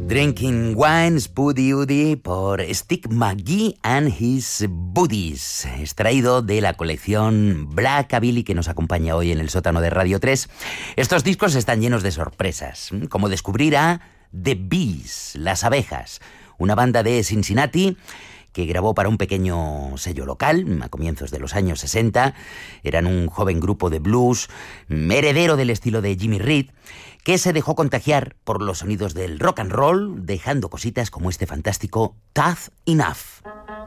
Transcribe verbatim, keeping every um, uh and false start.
Drinking Wine, Spuddy Uddy por Stick McGee and His Buddies, extraído de la colección Blackabilly que nos acompaña hoy en el sótano de Radio tres. Estos discos están llenos de sorpresas, como descubrir a The Bees, las abejas, una banda de Cincinnati que grabó para un pequeño sello local a comienzos de los años sesenta. Eran un joven grupo de blues, heredero del estilo de Jimmy Reed, que se dejó contagiar por los sonidos del rock and roll, dejando cositas como este fantástico Tough Enough.